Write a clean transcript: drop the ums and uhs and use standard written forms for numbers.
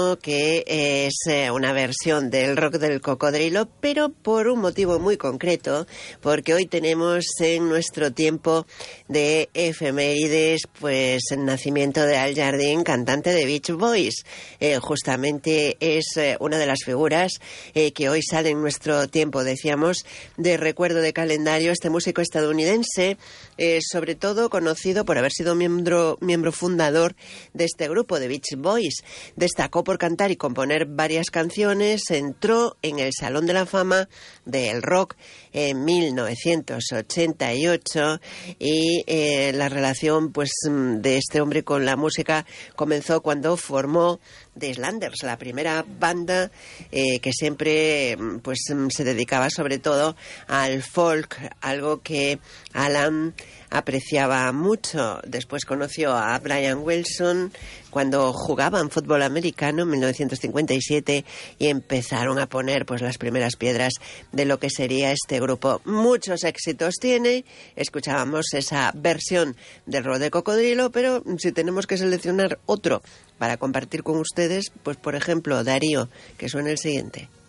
que es una versión del rock del cocodrilo, pero por un motivo muy concreto, porque hoy tenemos en nuestro tiempo de efemérides pues el nacimiento de Al Jardine, cantante de Beach Boys. Justamente es una de las figuras que hoy sale en nuestro tiempo, decíamos, de recuerdo de calendario. Este músico estadounidense, sobre todo conocido por haber sido miembro fundador de este grupo de Beach Boys, destacó por cantar y componer varias canciones, entró en el Salón de la Fama del Rock en 1988 y la relación pues de este hombre con la música comenzó cuando formó The Islanders, la primera banda que siempre pues se dedicaba sobre todo al folk, algo que Alan apreciaba mucho. Después conoció a Brian Wilson cuando jugaban fútbol americano en 1957 y empezaron a poner pues las primeras piedras de lo que sería este grupo. Muchos éxitos tiene, escuchábamos esa versión del rock de cocodrilo, pero si tenemos que seleccionar otro para compartir con ustedes, pues por ejemplo Darío, que suena el siguiente.